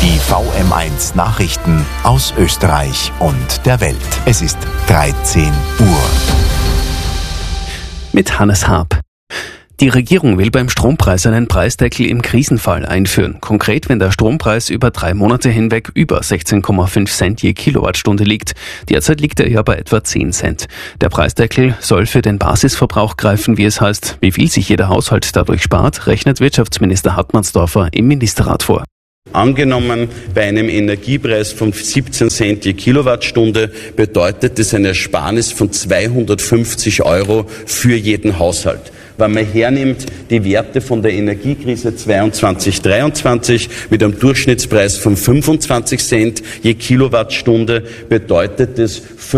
Die VM1 Nachrichten aus Österreich und der Welt. Es ist 13 Uhr. Mit Hannes Haab. Die Regierung will beim Strompreis einen Preisdeckel im Krisenfall einführen. Konkret, wenn der Strompreis über 3 Monate hinweg über 16,5 Cent je Kilowattstunde liegt. Derzeit liegt er ja bei etwa 10 Cent. Der Preisdeckel soll für den Basisverbrauch greifen, wie es heißt. Wie viel sich jeder Haushalt dadurch spart, rechnet Wirtschaftsminister Hartmannsdorfer im Ministerrat vor. Angenommen, bei einem Energiepreis von 17 Cent je Kilowattstunde bedeutet es eine Ersparnis von 250 € für jeden Haushalt. Wenn man hernimmt die Werte von der Energiekrise 22/23 mit einem Durchschnittspreis von 25 Cent je Kilowattstunde, bedeutet es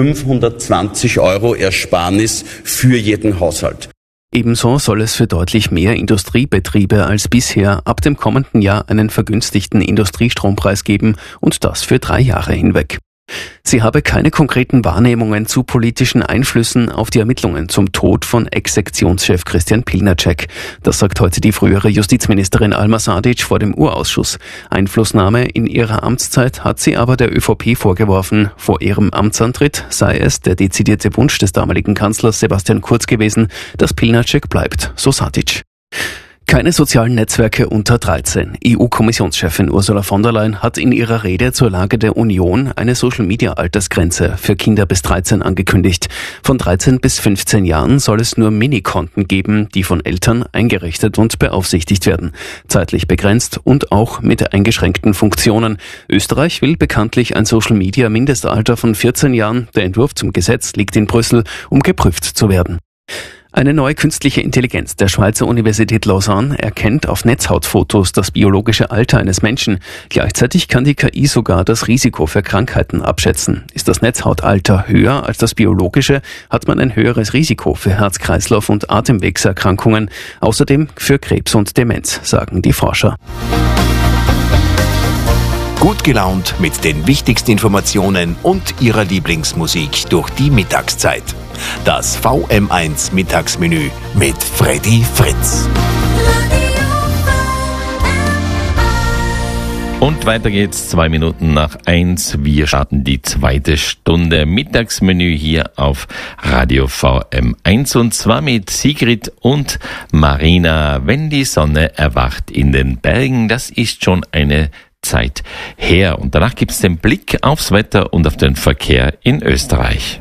520 € Ersparnis für jeden Haushalt. Ebenso soll es für deutlich mehr Industriebetriebe als bisher ab dem kommenden Jahr einen vergünstigten Industriestrompreis geben, und das für 3 Jahre hinweg. Sie habe keine konkreten Wahrnehmungen zu politischen Einflüssen auf die Ermittlungen zum Tod von Ex-Sektionschef Christian Pilnacek. Das sagt heute die frühere Justizministerin Alma Sadic vor dem Urausschuss. Einflussnahme in ihrer Amtszeit hat sie aber der ÖVP vorgeworfen. Vor ihrem Amtsantritt sei es der dezidierte Wunsch des damaligen Kanzlers Sebastian Kurz gewesen, dass Pilnacek bleibt, so Sadic. Keine sozialen Netzwerke unter 13. EU-Kommissionschefin Ursula von der Leyen hat in ihrer Rede zur Lage der Union eine Social-Media-Altersgrenze für Kinder bis 13 angekündigt. Von 13 bis 15 Jahren soll es nur Minikonten geben, die von Eltern eingerichtet und beaufsichtigt werden. Zeitlich begrenzt und auch mit eingeschränkten Funktionen. Österreich will bekanntlich ein Social-Media-Mindestalter von 14 Jahren. Der Entwurf zum Gesetz liegt in Brüssel, um geprüft zu werden. Eine neue künstliche Intelligenz der Schweizer Universität Lausanne erkennt auf Netzhautfotos das biologische Alter eines Menschen. Gleichzeitig kann die KI sogar das Risiko für Krankheiten abschätzen. Ist das Netzhautalter höher als das biologische, hat man ein höheres Risiko für Herz-Kreislauf- und Atemwegserkrankungen, außerdem für Krebs und Demenz, sagen die Forscher. Gut gelaunt mit den wichtigsten Informationen und Ihrer Lieblingsmusik durch die Mittagszeit. Das VM1 Mittagsmenü mit Freddy Fritz. Und weiter geht's, 2 Minuten nach 1. Wir starten die 2. Stunde Mittagsmenü hier auf Radio VM1, und zwar mit Sigrid und Marina. Wenn die Sonne erwacht in den Bergen, das ist schon eine Zeit her. Und danach gibt's den Blick aufs Wetter und auf den Verkehr in Österreich.